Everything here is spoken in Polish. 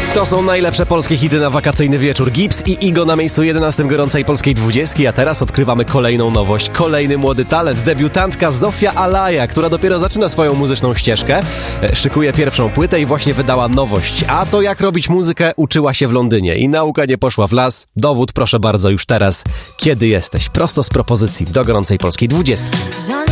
To są najlepsze polskie hity na wakacyjny wieczór. Gibbs i Igo na miejscu 11 gorącej polskiej 20, a teraz odkrywamy kolejną nowość. Kolejny młody talent, debiutantka Zofia Alaja, która dopiero zaczyna swoją muzyczną ścieżkę. Szykuje pierwszą płytę i właśnie wydała nowość. A to jak robić muzykę uczyła się w Londynie i nauka nie poszła w las. Dowód proszę bardzo już teraz. Kiedy jesteś? Prosto z propozycji do gorącej polskiej 20.